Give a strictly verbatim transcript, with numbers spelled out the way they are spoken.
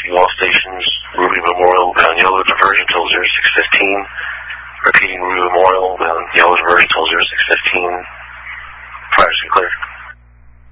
Asking all stations, Ruby Memorial, bound yellow diversion till zero six fifteen. Repeating Ruby Memorial, bound yellow diversion till zero six